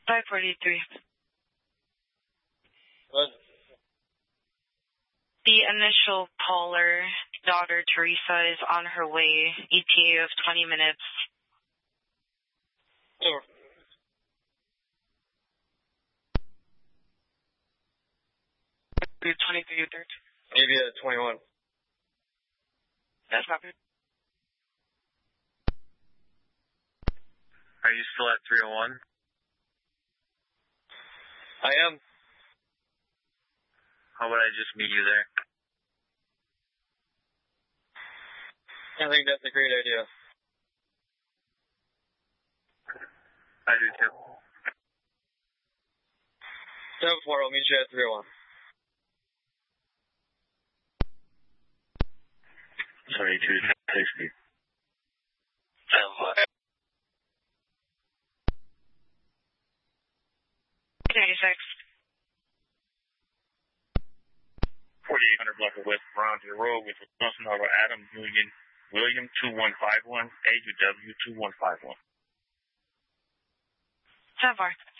543. What? The initial caller, daughter Teresa, is on her way. ETA of 20 minutes. Over. You're 23 or 13? Maybe at 21. That's not good. Are you still at 301? I am. How would I just meet you there? I think that's a great idea. I do too. 7-4, I'll meet you at 301. Sorry, 260. 96. 4800 block of West Bronzeville Road with Wisconsin number Adam William 2151, AUW 2151. 7-4.